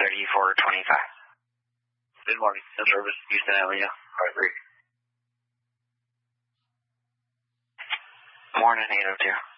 3425. Good morning. No service, Houston Avenue. Morning, 802.